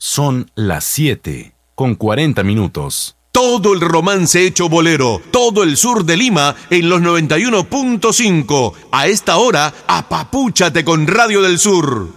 Son las 7:40. Todo el romance hecho bolero, todo el sur de Lima en los 91.5. A esta hora, apapúchate con Radio del Sur.